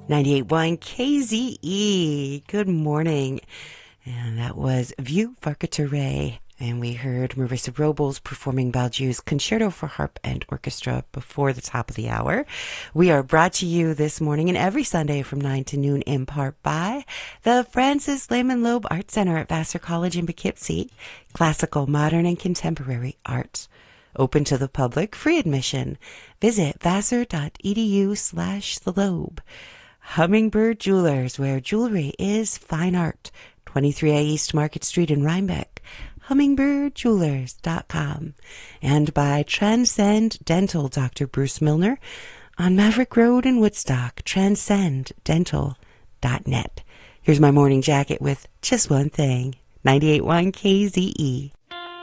98.1 KZE. Good morning. And that was View Varkatere. And we heard Marissa Robles performing Balju's Concerto for Harp and Orchestra before the top of the hour. We are brought to you this morning and every Sunday from 9 to noon in part by the Francis Lehman Loeb Art Center at Vassar College in Poughkeepsie. Classical, modern, and contemporary art. Open to the public, free admission. Visit vassar.edu/the Loeb. Hummingbird Jewelers, where jewelry is fine art. 23A East Market Street in Rhinebeck. Hummingbirdjewelers.com. And by Transcend Dental, Dr. Bruce Milner, on Maverick Road in Woodstock, transcenddental.net. Here's my morning jacket with just one thing. 98.1 KZE.